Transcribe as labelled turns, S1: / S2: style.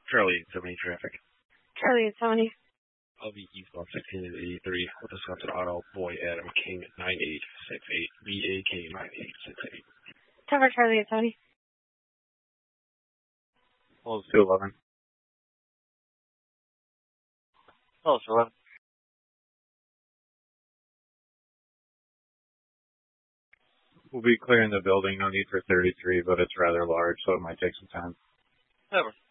S1: Charlie 70 traffic.
S2: Charlie 70.
S1: I'll be eastbound 16 and 83 with Wisconsin Auto, Boy Adam King 9868, BAK 9868.
S2: Cover Charlie 70.
S1: Close 211.
S3: Close 11.
S1: We'll be clearing the building, no need for 33, but it's rather large, so it might take some time.
S3: Cover.